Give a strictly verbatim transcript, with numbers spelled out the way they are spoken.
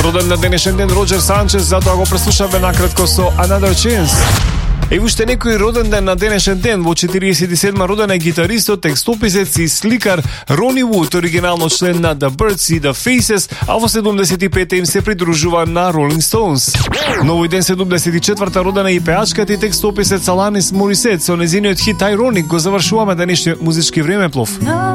Роден на денешен ден Роджер Санчес, затоа го преслушавме накратко со Another Chance. И уште некој роден ден на денешен ден. Во четириесет и седма роден е гитаристот, текстописец и сликар Рони Вуд, оригинално член на The Birds и The Faces, а во седумдесет и пета им се придружува на Rolling Stones. Но во ден седумдесет и четврта родена и пеачката и текстописец Аланис Морисет со незиниот хит Ironic го завршуваме денешниот музички времеплов.